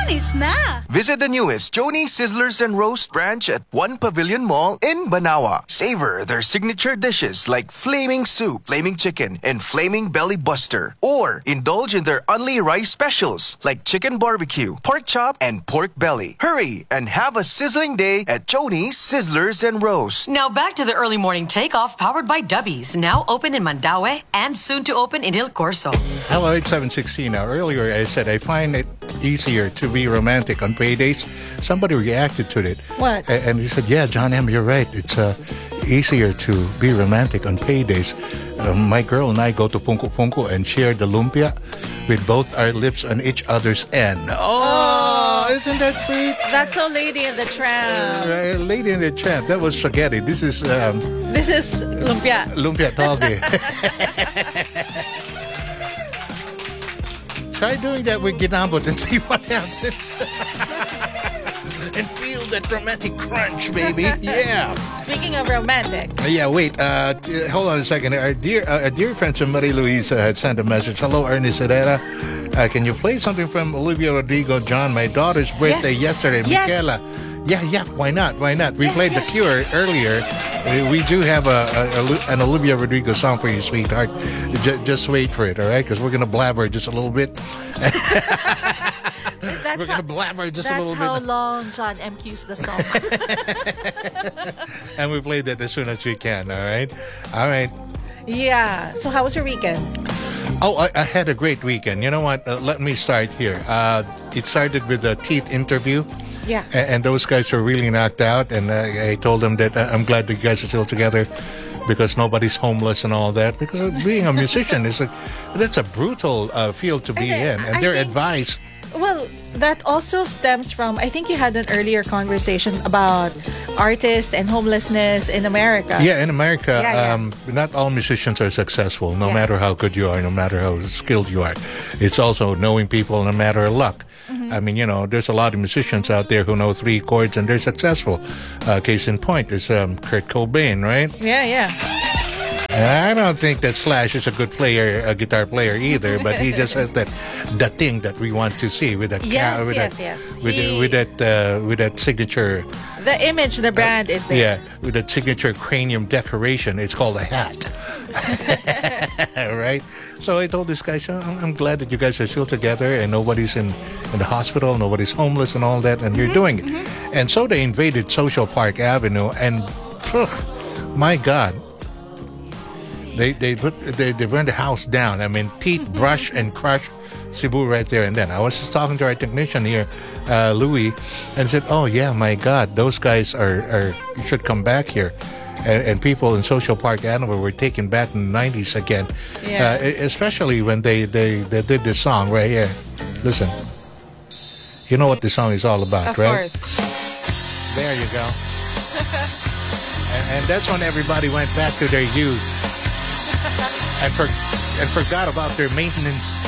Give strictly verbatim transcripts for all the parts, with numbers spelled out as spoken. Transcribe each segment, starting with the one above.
Alis na! Visit the newest Joni Sizzlers and Roast branch at One Pavilion Mall in Banawa. Savor their signature dishes like Flaming Soup, Flaming Chicken, and Flaming Belly Buster. Or indulge in their Only Rice specials like Chicken Barbecue, Pork Chop, and Pork Belly. Hurry and have a sizzling day at Joni Sizzlers and Roast. Now back to the early morning takeoff powered by Dubbies. Now open in Mandaue and soon to open in Il Corso. Hello, it's seven sixteen. Now, earlier I said I find it easier to be romantic on paydays. Somebody reacted to it. What? A- And he said, yeah, John M., you're right. It's uh, easier to be romantic on paydays. Uh, my girl and I go to Punko Punko and share the lumpia with both our lips on each other's end. Oh, isn't that sweet? That's so Lady in the Tramp. Uh, Lady in the Tramp. That was spaghetti. This is um, This is lumpia. lumpia toge. Try doing that with ginambot and see what happens. And feel that romantic crunch, baby. Yeah. Speaking of romantic, Yeah, wait. Uh, t- hold on a second. Our dear, uh, our dear friend Marie Louise uh, had sent a message. Hello, Ernest Herrera. Uh, can you play something from Olivia Rodrigo? John, my daughter's birthday Yes. yesterday. Yes. Michaela. Yeah, yeah. Why not? Why not? We Yes, played yes. The Cure earlier. Uh, We do have a, a, a- an Olivia Rodrigo song for you, sweetheart. J- just wait for it, all right? Because we're gonna blabber just a little bit. that's We're how, gonna blabber just a that's little how bit. long John M Q's the song. And we play that as soon as we can, all right? All right. Yeah. So how was your weekend? Oh, I, I had a great weekend. You know what? Uh, let me start here. Uh, it started with the Teeth interview. Yeah. A- And those guys were really knocked out. And I, I told them that uh, I'm glad that you guys are still together because nobody's homeless and all that. Because uh, being a musician is a, that's a brutal uh, field to be And, in. uh, And I their think- advice. Well, that also stems from, I think you had an earlier conversation about artists and homelessness in America. Yeah, in America, Yeah, yeah. Um, not all musicians are successful, no Yes. matter how good you are, no matter how skilled you are. It's also knowing people and a matter of luck. Mm-hmm. I mean, you know, there's a lot of musicians out there who know three chords and they're successful. Uh, case in point is um, Kurt Cobain, right? Yeah, yeah. And I don't think that Slash is a good player, a guitar player either, but he just has that that thing that we want to see with that Yes, with yes, that, yes. with, He- with that uh, with that signature. The image, the brand is there. Yeah, with that signature cranium decoration. It's called a hat. Right? So I told this guy, so I'm, I'm glad that you guys are still together and nobody's in, in the hospital, nobody's homeless and all that, and you're doing it. And so they invaded Social Park Avenue, and phew, my God, they they put they, they burned the house down. I mean, teeth, brush, and crush Cebu right there and then. I was just talking to our technician here, uh, Louis, and said, "Oh yeah, my God, those guys are are should come back here." And, and people in Social Park Avenue were taken back in the nineties again, Yeah. uh, e- especially when they, they they did this song right here. Listen, you know what the song is all about, Of right? course. There you go. and, and that's when everybody went back to their youth and for, and forgot about their maintenance.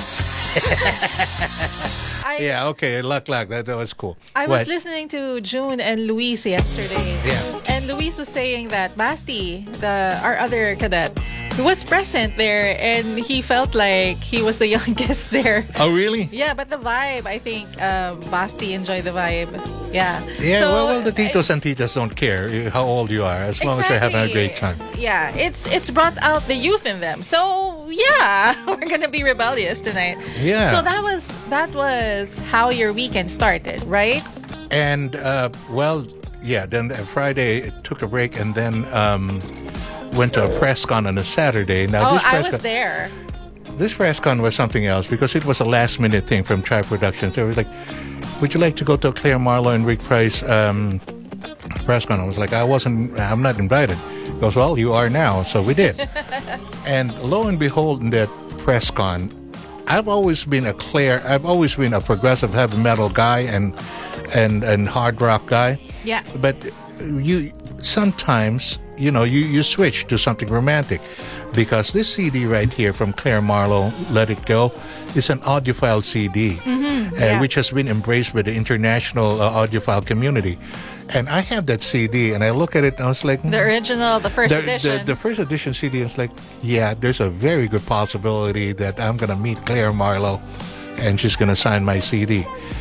I, Yeah, okay, luck, luck. That, that was cool. I was What? listening to June and Luis yesterday. Yeah. And Luis was saying that Basti, the our other cadet, was present there and he felt like he was the youngest there. Oh, really? Yeah, but the vibe, I think um, Basti enjoyed the vibe. Yeah. Yeah, So, well, well, the I- titos and titas don't care how old you are, as long as you're having a great time. Yeah, it's it's brought out the youth in them. So yeah, we're gonna be rebellious tonight. Yeah. So that was that was how your weekend started, right? And, uh, well, yeah, then uh, Friday it took a break and then um, went to a press con on a Saturday. Now, Oh, this I press was con, there. This press con was something else because it was a last minute thing from Tribe Productions. It was like, would you like to go to a Claire Marlowe and Rick Price um, press con? I was like, I wasn't, I'm not invited. He goes, well, you are now. So we did. And lo and behold, in that press con, I've always been a Claire, I've always been a progressive heavy metal guy and and and hard rock guy. Yeah. But you sometimes, you know, you, you switch to something romantic because this C D right here from Claire Marlowe, Let It Go, is an audiophile C D, Mm-hmm. uh, yeah. which has been embraced by the international uh, audiophile community. And I have that C D, and I look at it, and I was like, The original, the first the, edition. The, the first edition C D is like, yeah, there's a very good possibility that I'm going to meet Claire Marlowe and she's going to sign my C D.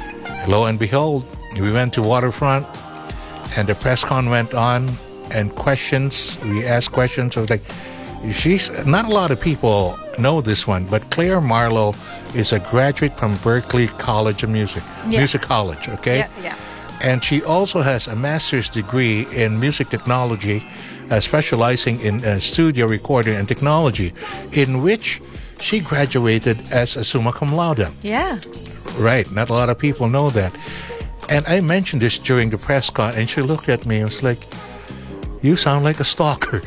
lo and behold, we went to Waterfront, and the press con went on, and questions, we asked questions. I was like, she's, not a lot of people know this one, but Claire Marlowe is a graduate from Berklee College of Music, Yeah. Music College, okay? Yeah, yeah. And she also has a master's degree in music technology, uh, specializing in uh, studio recording and technology, in which she graduated as a summa cum laude. Yeah. Right, not a lot of people know that. And I mentioned this during the press con, and she looked at me and was like, "You sound like a stalker."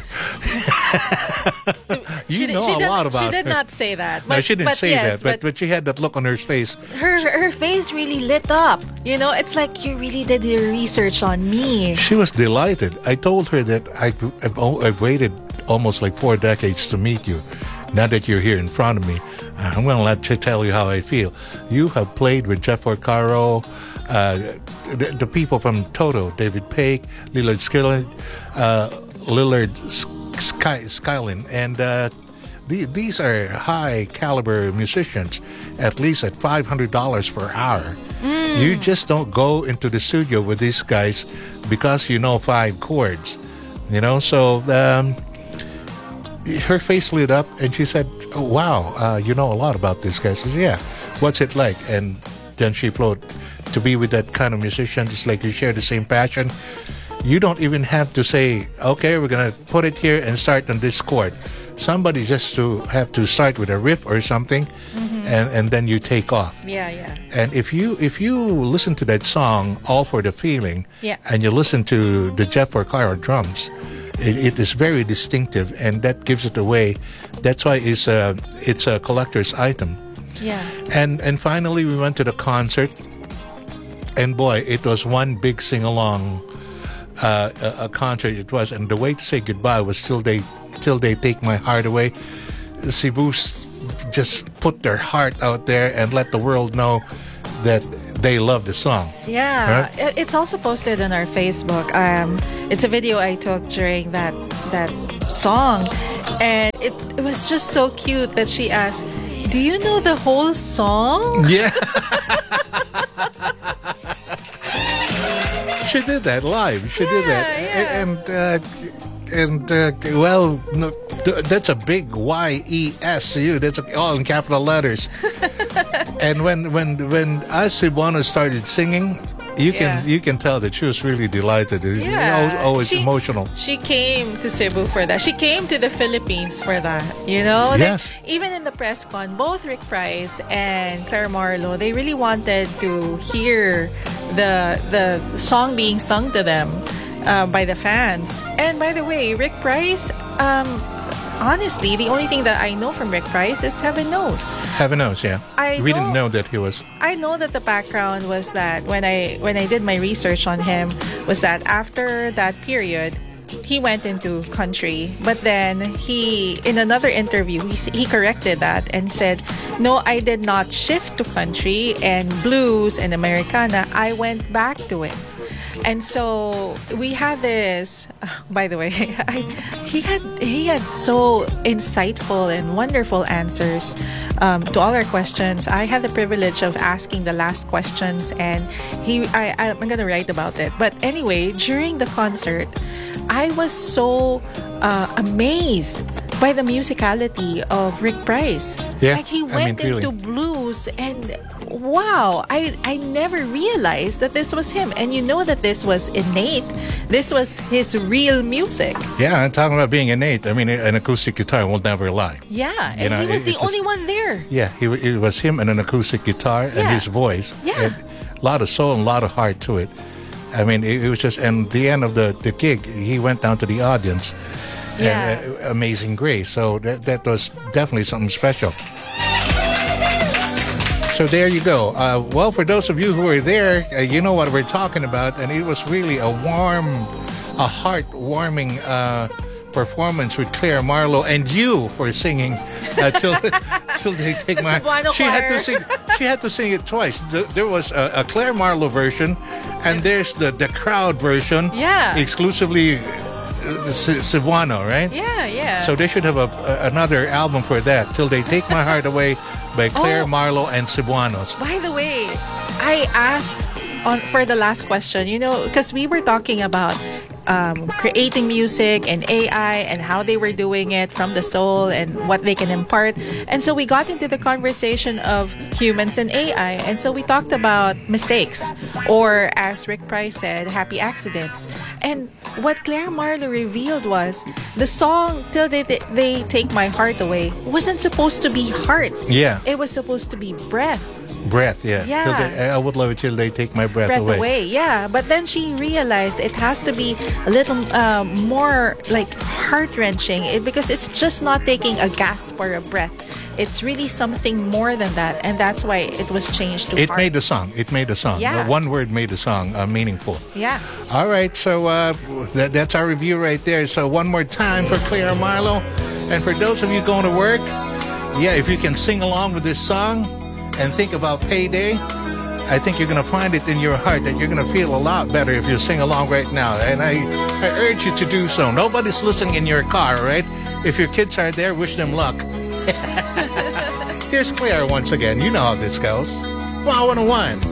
You She- know she a did- lot about She did her. not say that. No, But, she didn't but say yes, that, but, but she had that look on her face. her her face really lit up. You know, it's like you really did your research on me. She was delighted. I told her that I, I've, al- I've waited almost like four decades to meet you. Now that you're here in front of me, uh, I'm going to let you tell you how I feel. You have played with Jeff Porcaro, uh, the, the people from Toto, David Paik, Lillard Skillin, uh, Lillard Sky, Skylin, and uh, the, these are high caliber musicians, at least at five hundred dollars per hour. You just don't go into the studio with these guys because you know five chords, you know. So um, her face lit up, and she said, oh, "Wow, uh, you know a lot about these guys." I said, "Yeah, what's it like?" And then she flowed. To be with that kind of musician, it's like you share the same passion. You don't even have to say, "Okay, we're gonna put it here and start on this chord." Somebody just to have to start with a riff or something, and and then you take off. Yeah, yeah. And if you if you listen to that song, All for the Feeling, Yeah. and you listen to the Jeff Porcaro drums, it, it is very distinctive, and that gives it away. That's why it's a it's a collector's item. Yeah. And and finally, we went to the concert, and boy, it was one big sing along uh, a, a concert. It was, and the way to say goodbye was till they till they take my heart away. Cebu's just put their heart out there and let the world know that they love the song. Yeah, Right? I- it's also posted on our Facebook. Um, it's a video I took during that that song, and it, it was just so cute that she asked, "Do you know the whole song?" Yeah. She did that live. She did that, Yeah, and uh, and uh, well, no, th- that's a big Y E S U. That's all in capital letters. And when when when as Cebuana started singing, you can Yeah. you can tell that she was really delighted. It was always, always She- emotional. She came to Cebu for that. She came to the Philippines for that. You know, Like, Yes. even in the press con, both Rick Price and Claire Marlowe, they really wanted to hear the the song being sung to them uh, by the fans. And by the way, Rick Price, um, honestly, the only thing that I know from Rick Price is Heaven Knows. Heaven knows, yeah. I we didn't know- know that he was. I know that the background was that when I when I did my research on him was that after that period he went into country, but then he in another interview he s- he corrected that and said, "No, I did not shift to country and blues and Americana. I went back to it." And so we had this. By the way, I, he had he had so insightful and wonderful answers um, to all our questions. I had the privilege of asking the last questions, and he I I'm gonna write about it. But anyway, during the concert, I was so uh, amazed by the musicality of Rick Price. Yeah, like he I went mean, really. into blues and. Wow, I, I never realized that this was him. And you know that this was innate. This was his real music. Yeah, I'm talking about being innate. I mean, an acoustic guitar will never lie. Yeah, You and know, he was it- the it's only just- one there. Yeah, he, it was him and an acoustic guitar and Yeah. his voice. Yeah. And a lot of soul and a lot of heart to it. I mean, it, it was just, and the end of the, the gig, he went down to the audience. Yeah. And, uh, Amazing Grace. So that, that was definitely something special. So there you go. Uh, well, for those of you who were there, uh, you know what we're talking about. And it was really a warm, a heart-warming uh, performance with Claire Marlowe and you for singing uh, till till they take The my. Cebuano She had to choir. sing. She had to sing it twice. Th- There was a, a Claire Marlowe version, and there's the the crowd version. Yeah. Exclusively uh, C- Cebuano, right? Yeah, yeah. So they should have a, a, another album for that. Till They Take My Heart Away by Claire Oh. Marlowe and Cebuanos. By the way, I asked on for the last question, you know, because we were talking about um, creating music and A I and how they were doing it from the soul and what they can impart. And so we got into the conversation of humans and A I. And so we talked about mistakes, or as Rick Price said, happy accidents. And what Claire Marlowe revealed was the song Till They, they, they Take My Heart Away wasn't supposed to be heart. Yeah. It was supposed to be breath. Breath, yeah. Yeah. Till they, I would love it till they take my breath, breath away. away. Yeah, but then she realized it has to be a little uh, more like heart wrenching, it, because it's just not taking a gasp or a breath. It's really something more than that, and that's why it was changed to It heart. made the song. It made the song. Yeah. One word made the song uh, meaningful. Yeah. All right, so uh, that, that's our review right there. So one more time for Claire Marlowe. And for those of you going to work, yeah, if you can sing along with this song and think about payday, I think you're going to find it in your heart that you're going to feel a lot better if you sing along right now. And I, I urge you to do so. Nobody's listening in your car, right? If your kids are there, wish them luck. Here's Claire once again. You know how this goes. one oh one.